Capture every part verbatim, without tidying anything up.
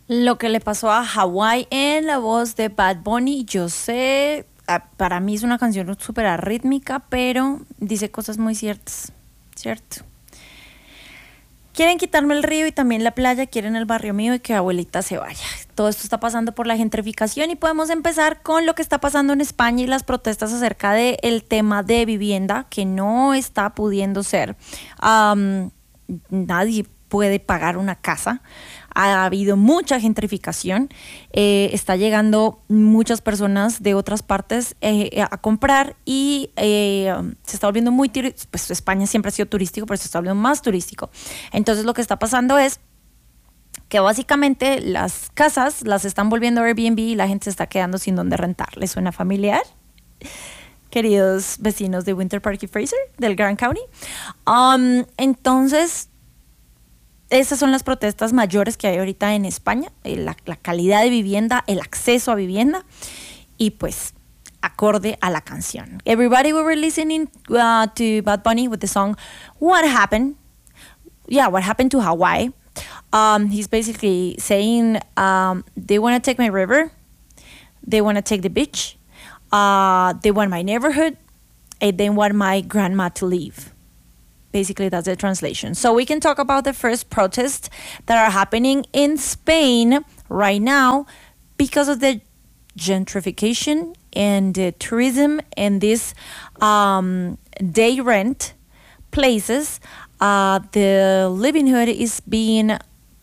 Lo que le pasó a Hawái en la voz de Bad Bunny, yo sé, para mí es una canción súper arrítmica, pero dice cosas muy ciertas, ¿cierto? Quieren quitarme el río y también la playa, quieren el barrio mío y que abuelita se vaya. Todo esto está pasando por la gentrificación y podemos empezar con lo que está pasando en España y las protestas acerca del tema de vivienda que no está pudiendo ser. Um, nadie puede pagar una casa. Ha habido mucha gentrificación, eh, está llegando muchas personas de otras partes eh, a comprar y eh, se está volviendo muy turístico. Pues España siempre ha sido turístico, pero se está volviendo más turístico. Entonces lo que está pasando es que básicamente las casas las están volviendo Airbnb y la gente se está quedando sin dónde rentar. ¿Les suena familiar? Queridos vecinos de Winter Park y Fraser, del Grand County. Um, entonces... Esas son las protestas mayores que hay ahorita en España, la, la calidad de vivienda, el acceso a vivienda y pues acorde a la canción. Everybody, we were listening uh, to Bad Bunny with the song What Happened? Yeah, What Happened to Hawaii? Um, he's basically saying um, they want to take my river, they want to take the beach, uh, they want my neighborhood, and they want my grandma to leave. Basically, that's the translation. So we can talk about the first protests that are happening in Spain right now because of the gentrification and the tourism and these um, day rent places. Uh, the livelihood is being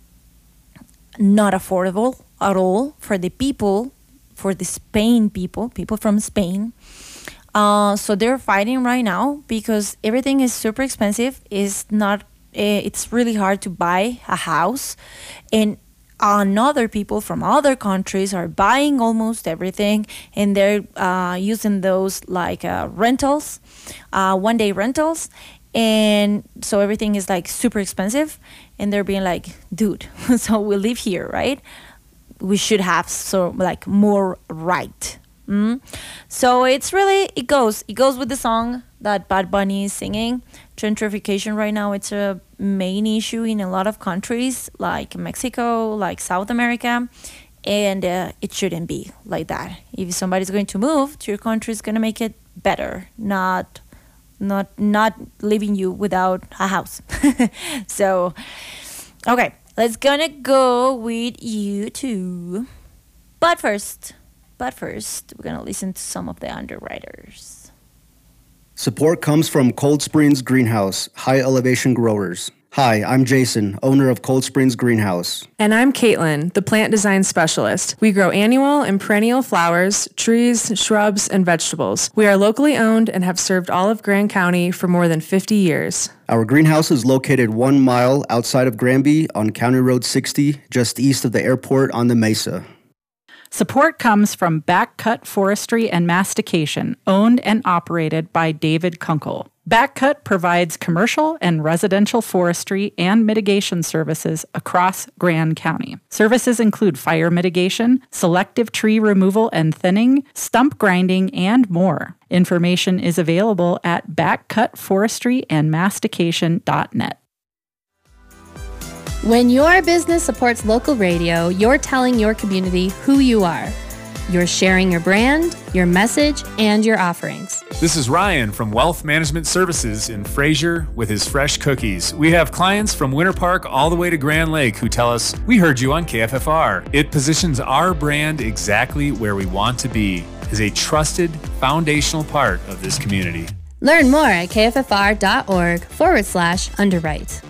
not affordable at all for the people, for the Spain people, people from Spain. Uh, so they're fighting right now because everything is super expensive. It's not. Uh, it's really hard to buy a house, and another people from other countries are buying almost everything, and they're uh, using those like uh, rentals, uh, one day rentals, and so everything is like super expensive, and they're being like, dude, so we live here, right? We should have so like more right. Mm. So it's really, it goes, it goes with the song that Bad Bunny is singing. Gentrification right now, it's a main issue in a lot of countries like Mexico, like South America, and uh, it shouldn't be like that. If somebody's going to move to your country, it's going to make it better, not, not, not leaving you without a house. So, okay, let's gonna go with you too. But first... But first, we're going to listen to some of the underwriters. Support comes from Cold Springs Greenhouse, high elevation growers. Hi, I'm Jason, owner of Cold Springs Greenhouse. And I'm Caitlin, the plant design specialist. We grow annual and perennial flowers, trees, shrubs, and vegetables. We are locally owned and have served all of Grand County for more than fifty years. Our greenhouse is located one mile outside of Granby on County Road sixty, just east of the airport on the Mesa. Support comes from Backcut Forestry and Mastication, owned and operated by David Kunkel. Backcut provides commercial and residential forestry and mitigation services across Grand County. Services include fire mitigation, selective tree removal and thinning, stump grinding, and more. Information is available at backcut forestry and mastication dot net. When your business supports local radio, you're telling your community who you are. You're sharing your brand, your message, and your offerings. This is Ryan from Wealth Management Services in Fraser with his fresh cookies. We have clients from Winter Park all the way to Grand Lake who tell us, we heard you on K F F R. It positions our brand exactly where we want to be, as a trusted, foundational part of this community. Learn more at kffr.org forward slash underwrite.